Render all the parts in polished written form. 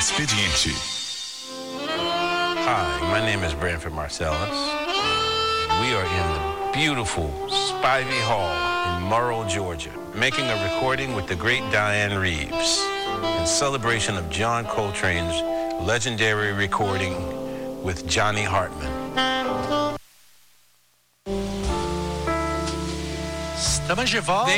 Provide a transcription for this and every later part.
Expediente. Hi, my name is Branford Marcellus. We are in the beautiful Spivey Hall in Murrell, Georgia, making a recording with the great Diane Reeves in celebration of John Coltrane's legendary recording with Johnny Hartman. Estamos de volta.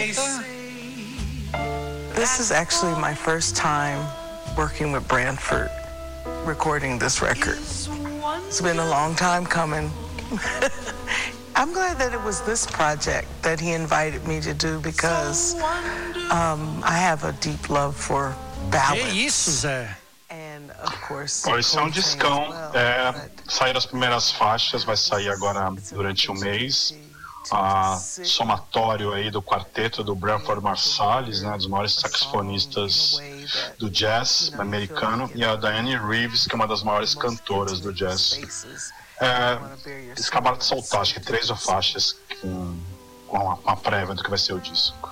This is actually my first time working with Branford, recording this record. It's been a long time coming. I'm glad that it was this project that he invited me to do because I have a deep love for ballads. Que isso, Zé? And of course, Esse é um discão. Saíram as primeiras faixas, vai sair agora durante um mês. Somatório aí do quarteto do Branford Marsalis, né, dos maiores saxofonistas do jazz americano, e a Diane Reeves, que é uma das maiores cantoras do jazz. Eles acabaram de soltar, acho que 3 faixas com a prévia do que vai ser o disco.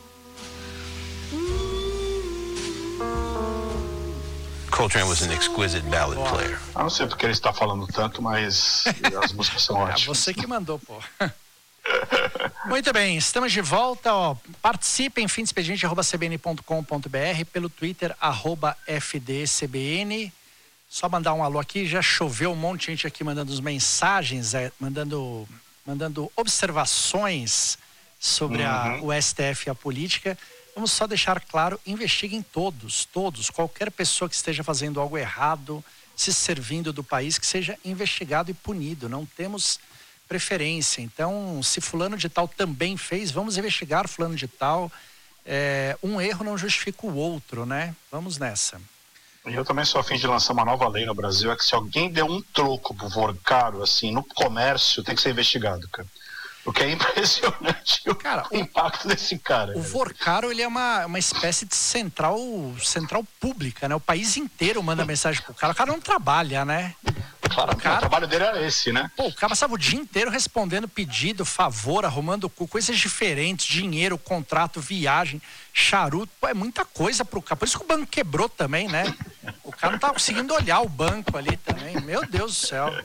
Coltrane was an exquisite ballad player. Eu não sei porque ele está falando tanto, mas as músicas são ótimas. Você que mandou, pô. Muito bem, estamos de volta. Participem, fimdoexpediente@cbn.com.br, pelo Twitter @FDCBN. Só mandar um alô aqui. Já choveu um monte de gente aqui mandando as mensagens, mandando observações sobre o STF e a política. Vamos só deixar claro: investiguem todos, qualquer pessoa que esteja fazendo algo errado, se servindo do país, que seja investigado e punido. Não temos preferência. Então, se fulano de tal também fez, vamos investigar fulano de tal. Um erro não justifica o outro, né? Vamos nessa. E eu também sou a fim de lançar uma nova lei no Brasil, é que se alguém der um troco pro Vorcaro, assim, no comércio, tem que ser investigado, cara. O que é impressionante, o impacto desse cara. O Vorcaro, ele é uma espécie de central pública, né? O país inteiro manda mensagem pro cara. O cara não trabalha, né? Claro, o trabalho dele era esse, né? Pô, o cara passava o dia inteiro respondendo pedido, favor, arrumando coisas diferentes, dinheiro, contrato, viagem, charuto. Pô, é muita coisa pro cara. Por isso que o banco quebrou também, né? O cara não tava conseguindo olhar o banco ali também. Meu Deus do céu.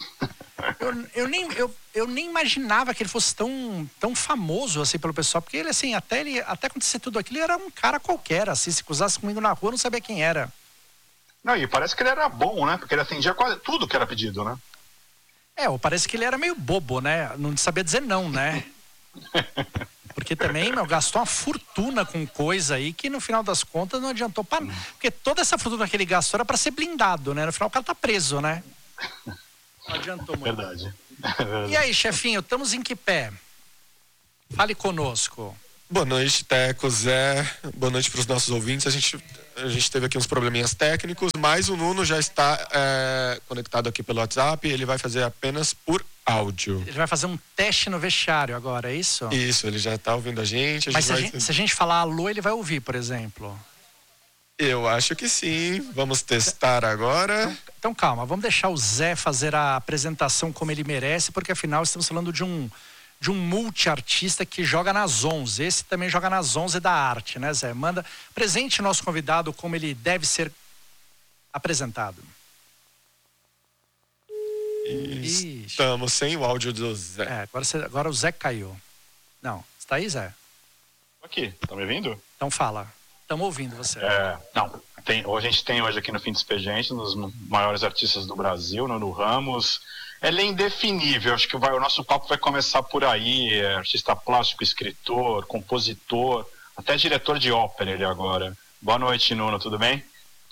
Eu nem imaginava que ele fosse tão famoso assim pelo pessoal, porque ele assim, até acontecer tudo aquilo, ele era um cara qualquer, assim, se cruzasse comigo na rua, eu não sabia quem era. Não, e parece que ele era bom, né? Porque ele atendia quase tudo que era pedido, né? Ou parece que ele era meio bobo, né? Não sabia dizer não, né? Porque também, gastou uma fortuna com coisa aí que no final das contas não adiantou para. Porque toda essa fortuna que ele gastou era para ser blindado, né? No final o cara tá preso, né? Não adiantou muito. Verdade. E aí, chefinho, estamos em que pé? Fale conosco. Boa noite, Teco, Zé. Boa noite para os nossos ouvintes. A gente teve aqui uns probleminhas técnicos, mas o Nuno já está conectado aqui pelo WhatsApp. Ele vai fazer apenas por áudio. Ele vai fazer um teste no vestiário agora, é isso? Isso, ele já está ouvindo a gente. Mas se a gente falar alô, ele vai ouvir, por exemplo? Eu acho que sim. Vamos testar agora. Então calma, vamos deixar o Zé fazer a apresentação como ele merece, porque afinal estamos falando de um multiartista que joga nas 11. Esse também joga nas 11 da arte, né, Zé? Presente o nosso convidado como ele deve ser apresentado. Estamos sem o áudio do Zé. Agora o Zé caiu. Não, está aí, Zé? Aqui, tá me ouvindo? Então fala. Estamos ouvindo você. A gente tem hoje aqui no Fim do Expediente, um dos maiores artistas do Brasil, Nuno Ramos. Ele é indefinível, acho que o nosso papo vai começar por aí. Artista plástico, escritor, compositor, até diretor de ópera ele agora. Boa noite, Nuno, tudo bem?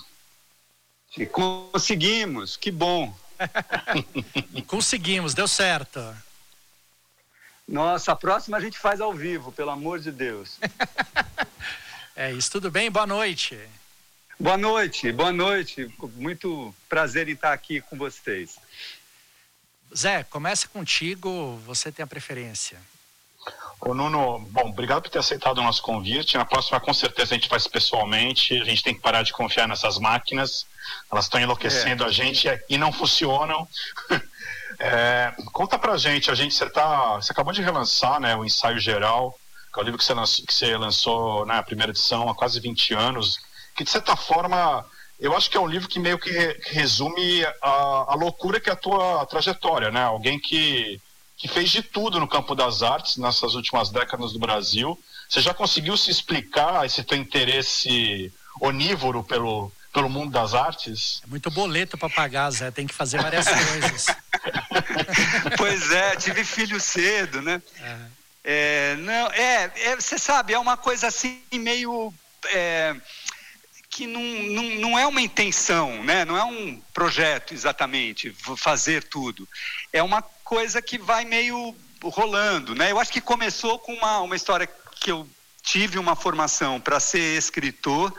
Conseguimos, que bom. Conseguimos, deu certo. Nossa, a próxima a gente faz ao vivo, pelo amor de Deus. É isso, tudo bem? Boa noite. Boa noite. Muito prazer em estar aqui com vocês. Zé, começa contigo, você tem a preferência. Ô Nuno, bom, obrigado por ter aceitado o nosso convite. Na próxima, com certeza, a gente faz pessoalmente. A gente tem que parar de confiar nessas máquinas. Elas estão enlouquecendo a gente e não funcionam. Conta pra gente, você acabou de relançar, né, o Ensaio Geral, que é o livro que você lançou na primeira edição há quase 20 anos, que de certa forma eu acho que é um livro que meio que resume a loucura que é a tua trajetória, né? Alguém que fez de tudo no campo das artes nessas últimas décadas do Brasil. Você já conseguiu se explicar esse teu interesse onívoro pelo mundo das artes? É muito boleto para pagar, Zé, tem que fazer várias coisas. Pois é, tive filho cedo, né? Você sabe, é uma coisa assim meio... que não é uma intenção, né? Não é um projeto exatamente, fazer tudo. É uma coisa que vai meio rolando, né? Eu acho que começou com uma história que eu tive uma formação para ser escritor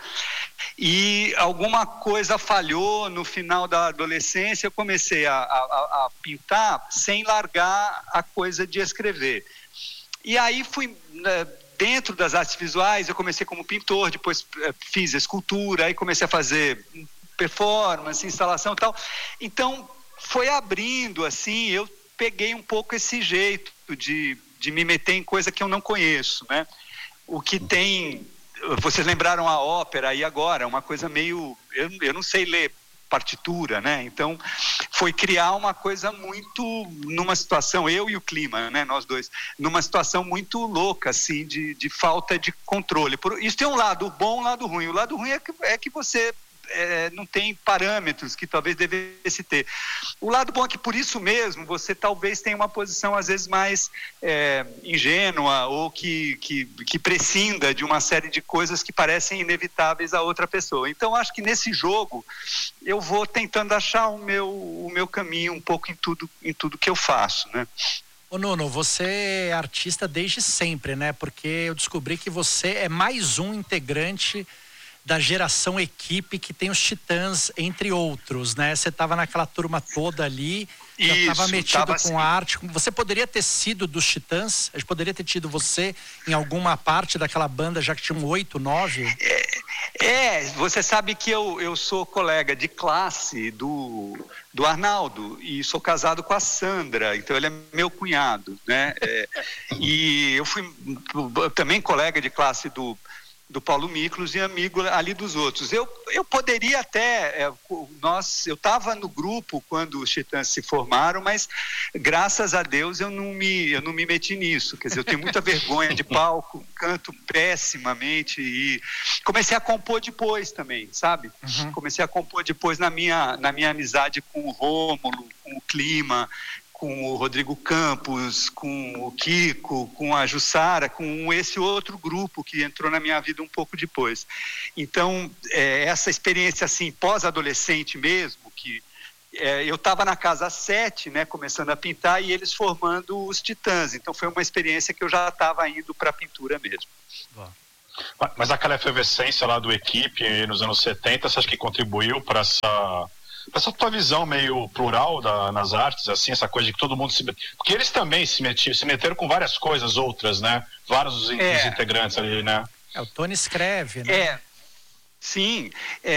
e alguma coisa falhou no final da adolescência. Eu comecei a pintar sem largar a coisa de escrever. E aí fui... Dentro das artes visuais, eu comecei como pintor, depois fiz escultura, aí comecei a fazer performance, instalação e tal. Então, foi abrindo, assim, eu peguei um pouco esse jeito de me meter em coisa que eu não conheço, né? O que tem... Vocês lembraram a ópera aí agora, uma coisa meio... Eu não sei ler partitura, né? Então, foi criar uma coisa muito, numa situação, eu e o Clima, né, nós dois, numa situação muito louca, assim, de falta de controle. Isso tem um lado bom, um lado ruim. O lado ruim é que você não tem parâmetros que talvez devesse ter. O lado bom é que, por isso mesmo, você talvez tenha uma posição, às vezes, mais ingênua ou que prescinda de uma série de coisas que parecem inevitáveis a outra pessoa. Então, acho que nesse jogo eu vou tentando achar o meu caminho um pouco em tudo que eu faço, né? Ô Nuno, você é artista desde sempre, né? Porque eu descobri que você é mais um integrante da geração equipe que tem os Titãs, entre outros, né? Você estava naquela turma toda ali, já estava metido com assim. Arte. Você poderia ter sido dos Titãs? A gente poderia ter tido você em alguma parte daquela banda, já que tinham 8, 9? Você sabe que eu sou colega de classe do Arnaldo e sou casado com a Sandra, então ele é meu cunhado, né? E eu fui também colega de classe do Paulo Miklos e amigo ali dos outros. Eu poderia até... eu estava no grupo quando os Titãs se formaram, mas graças a Deus eu não me meti nisso. Quer dizer, eu tenho muita vergonha de palco, canto pessimamente e comecei a compor depois também, sabe? Uhum. Comecei a compor depois na minha amizade com o Rômulo, com o Clima, com o Rodrigo Campos, com o Kiko, com a Jussara, com esse outro grupo que entrou na minha vida um pouco depois. Então, essa experiência assim, pós-adolescente mesmo, que eu estava na casa 7, né, começando a pintar, e eles formando os Titãs. Então, foi uma experiência que eu já estava indo para a pintura mesmo. Mas aquela efervescência lá do Equipe nos anos 70, você acha que contribuiu para essa tua visão meio plural nas artes, assim, essa coisa de que todo mundo porque eles também se meteram com várias coisas outras, né? Vários dos integrantes ali, né? O Tony escreve, né? Sim,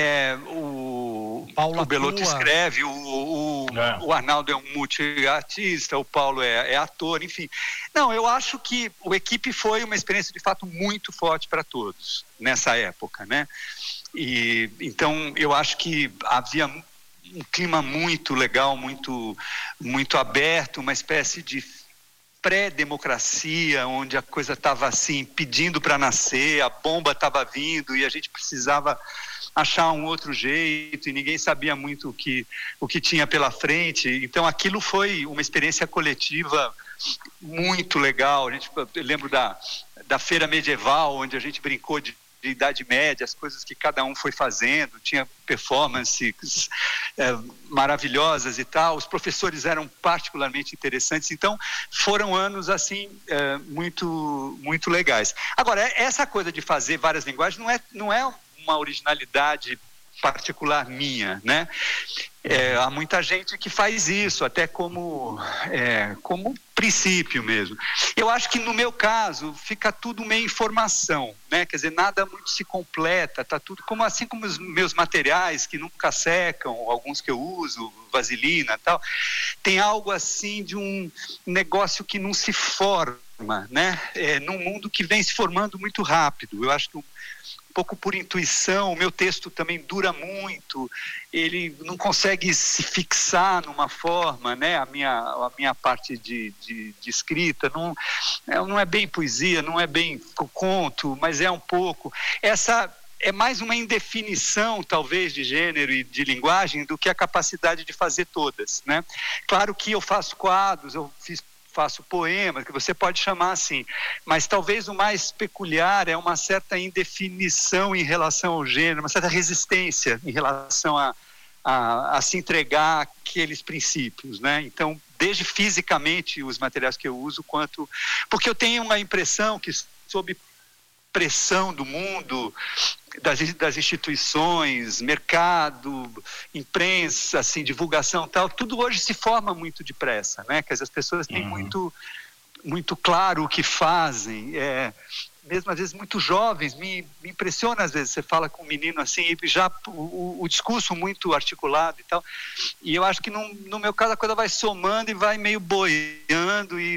o Paulo Belotto escreve, o Arnaldo é um multiartista, o Paulo é ator, enfim. Não, eu acho que o Equipe foi uma experiência de fato muito forte para todos nessa época, né? E então eu acho que havia um clima muito legal, muito, muito aberto, uma espécie de pré-democracia, onde a coisa estava assim, pedindo para nascer, a bomba estava vindo e a gente precisava achar um outro jeito e ninguém sabia muito o que tinha pela frente. Então aquilo foi uma experiência coletiva muito legal. Eu lembro da feira medieval, onde a gente brincou de Idade Média, as coisas que cada um foi fazendo, tinha performances maravilhosas e tal, os professores eram particularmente interessantes, então foram anos assim muito, muito legais. Agora, essa coisa de fazer várias linguagens não é uma originalidade particular minha, né? Há muita gente que faz isso, até como princípio mesmo. Eu acho que no meu caso fica tudo meio informação, né? Quer dizer, nada muito se completa, tá tudo assim como os meus materiais que nunca secam, alguns que eu uso, vaselina e tal, tem algo assim de um negócio que não se forma, né? Num mundo que vem se formando muito rápido. Eu acho que um pouco por intuição, o meu texto também dura muito, ele não consegue se fixar numa forma, né? A minha parte de escrita não é bem poesia, não é bem conto, mas é um pouco. Essa é mais uma indefinição, talvez, de gênero e de linguagem do que a capacidade de fazer todas, né? Claro que eu faço quadros, faço poemas, que você pode chamar assim, mas talvez o mais peculiar é uma certa indefinição em relação ao gênero, uma certa resistência em relação a se entregar àqueles princípios, né? Então, desde fisicamente os materiais que eu uso, quanto... Porque eu tenho uma impressão que, sob pressão do mundo, das instituições, mercado, imprensa, assim, divulgação, tal, tudo hoje se forma muito depressa, né? Quer dizer, as pessoas têm muito claro o que fazem, mesmo às vezes muito jovens, me impressiona às vezes, você fala com um menino assim, e já o discurso muito articulado e tal, e eu acho que no meu caso a coisa vai somando e vai meio boiando e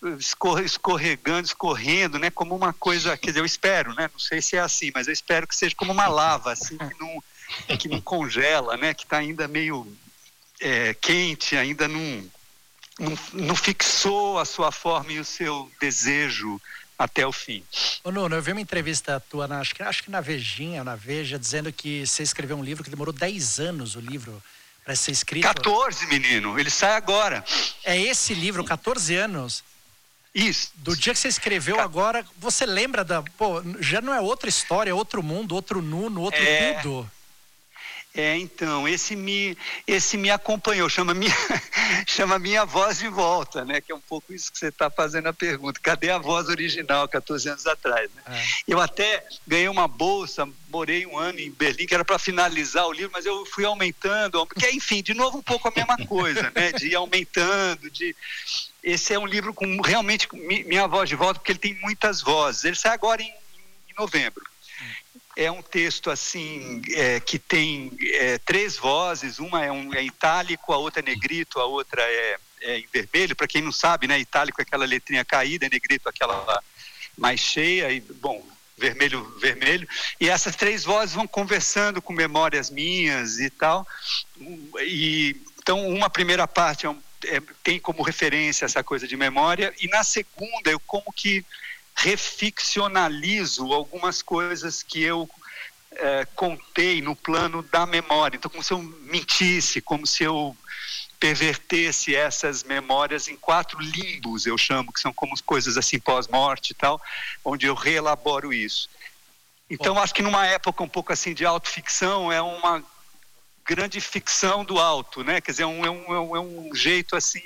escorrendo, né, como uma coisa, quer dizer, eu espero, né, não sei se é assim, mas eu espero que seja como uma lava, assim, que não congela, né, que está ainda meio quente, ainda não fixou a sua forma e o seu desejo até o fim. Ô Nuno, eu vi uma entrevista tua, acho que na Vejinha, na Veja, dizendo que você escreveu um livro que demorou 10 anos, o livro, para ser escrito. 14, menino, ele sai agora. É esse livro, 14 anos? Isso. Do dia que você escreveu agora, você lembra já não é outra história, é outro mundo, outro Nuno, outro tudo. Então, esse me acompanhou, chama Minha Voz de Volta, né? Que é um pouco isso que você está fazendo a pergunta. Cadê a voz original, 14 anos atrás? Né? Eu até ganhei uma bolsa, morei um ano em Berlim, que era para finalizar o livro, mas eu fui aumentando, porque, enfim, de novo um pouco a mesma coisa, né? De ir aumentando, Esse é um livro com realmente Minha Voz de Volta, porque ele tem muitas vozes. Ele sai agora em novembro. É um texto assim que tem 3 vozes, uma é itálico, a outra é negrito, a outra é em vermelho. Para quem não sabe, né, itálico é aquela letrinha caída, negrito aquela mais cheia, e bom, vermelho. E essas 3 vozes vão conversando com memórias minhas e tal. Então, uma primeira parte tem como referência essa coisa de memória, e na segunda eu como que reficcionalizo algumas coisas que eu contei no plano da memória. Então, como se eu mentisse, como se eu pervertesse essas memórias em 4 limbos, eu chamo, que são como coisas assim pós-morte e tal, onde eu reelaboro isso. Então, acho que numa época um pouco assim de autoficção, é uma grande ficção do alto, né? Quer dizer, é um jeito assim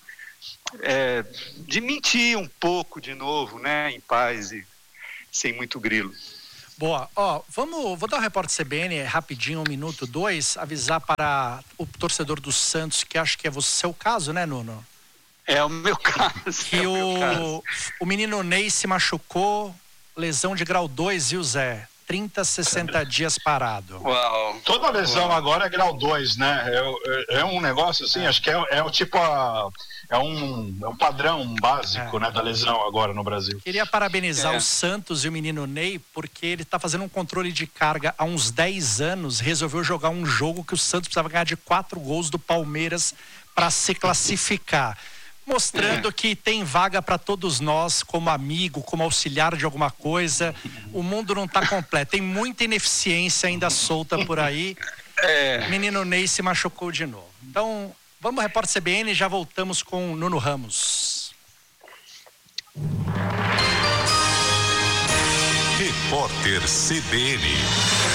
de mentir um pouco de novo, né? Em paz e sem muito grilo. Boa. Vou dar um repórter CBN rapidinho, 1 minuto, 2, avisar para o torcedor do Santos, que acho que é o seu caso, né, Nuno? É o meu caso. Que o menino Ney se machucou, lesão de grau 2, viu, Zé? 30, 60 dias parado. Uau. Toda lesão agora é grau 2, né? É um negócio assim, acho que é o tipo é um padrão básico, né, da lesão agora no Brasil. Queria parabenizar o Santos e o menino Ney, porque ele está fazendo um controle de carga há uns 10 anos, resolveu jogar um jogo que o Santos precisava ganhar de 4 gols do Palmeiras para se classificar. Mostrando que tem vaga para todos nós, como amigo, como auxiliar de alguma coisa. O mundo não está completo. Tem muita ineficiência ainda solta por aí. Menino Ney se machucou de novo. Então, vamos, repórter CBN, já voltamos com o Nuno Ramos. Repórter CBN.